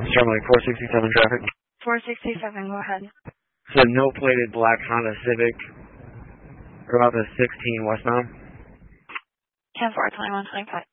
Starlink 467 traffic. 467, go ahead. It's a no-plated black Honda Civic. We're about the 16 westbound. 10-4, 2125.